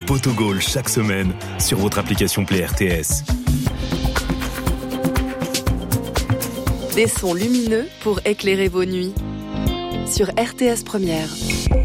Potogol chaque semaine sur votre application Play RTS. Des sons lumineux pour éclairer vos nuits. Sur RTS Première.